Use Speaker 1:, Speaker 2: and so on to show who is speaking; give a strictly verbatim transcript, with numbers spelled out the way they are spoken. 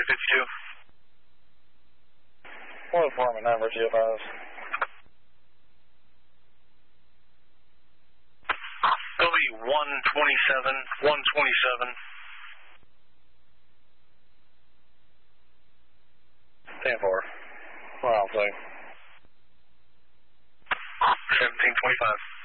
Speaker 1: twenty fifty-two.
Speaker 2: What department number, G F Is?
Speaker 1: It'll be one twenty-seven, one twenty-seven.
Speaker 2: ten four. Well, I'll say.
Speaker 1: seventeen twenty-five.